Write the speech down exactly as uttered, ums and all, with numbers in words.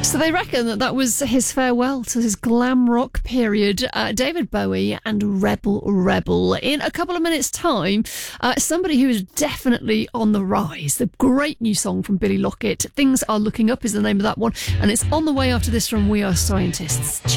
So they reckon that that was his farewell to his glam rock period. Uh, David Bowie and Rebel Rebel. In a couple of minutes' time, uh, somebody who is definitely on the rise. The great new song from Billy Lockett, Things Are Looking Up is the name of that one. And it's on the way after this from We Are Scientists.